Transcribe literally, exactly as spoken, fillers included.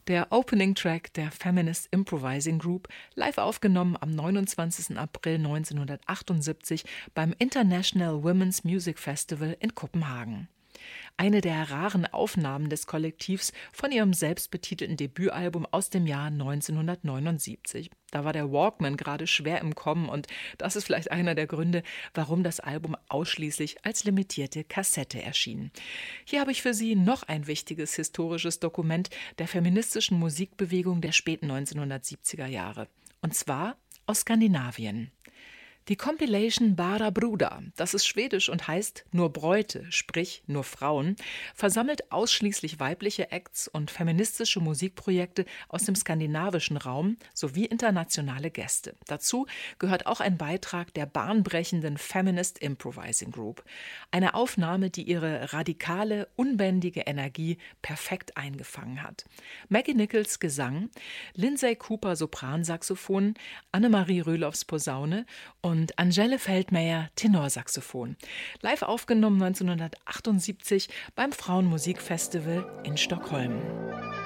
der Opening-Track der Feminist Improvising Group, live aufgenommen am neunundzwanzigsten April neunzehnhundertachtundsiebzig beim International Women's Music Festival in Kopenhagen. Eine der raren Aufnahmen des Kollektivs von ihrem selbstbetitelten Debütalbum aus dem Jahr neunzehnhundertneunundsiebzig. Da war der Walkman gerade schwer im Kommen und das ist vielleicht einer der Gründe, warum das Album ausschließlich als limitierte Kassette erschien. Hier habe ich für Sie noch ein wichtiges historisches Dokument der feministischen Musikbewegung der späten neunzehnhundertsiebziger Jahre. Und zwar aus Skandinavien. Die Compilation Bara Brudar, das ist schwedisch und heißt nur Bräute, sprich nur Frauen, versammelt ausschließlich weibliche Acts und feministische Musikprojekte aus dem skandinavischen Raum sowie internationale Gäste. Dazu gehört auch ein Beitrag der bahnbrechenden Feminist Improvising Group. Eine Aufnahme, die ihre radikale, unbändige Energie perfekt eingefangen hat. Maggie Nichols Gesang, Lindsay Cooper Sopransaxophon, Annemarie Röhloffs Posaune und und Angele Feldmeier Tenorsaxophon. Live aufgenommen neunzehnhundertachtundsiebzig beim Frauenmusikfestival in Stockholm.